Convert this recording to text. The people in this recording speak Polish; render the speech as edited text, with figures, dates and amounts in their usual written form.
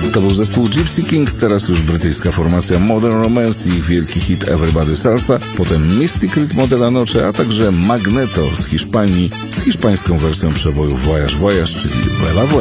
To był zespół Gypsy Kings, teraz już brytyjska formacja Modern Romance i ich wielki hit Everybody Salsa, potem Mystic Ritmo de la Noche, a także Magneto z Hiszpanii z hiszpańską wersją przeboju Voyage Voyage, czyli Vuela Vuela.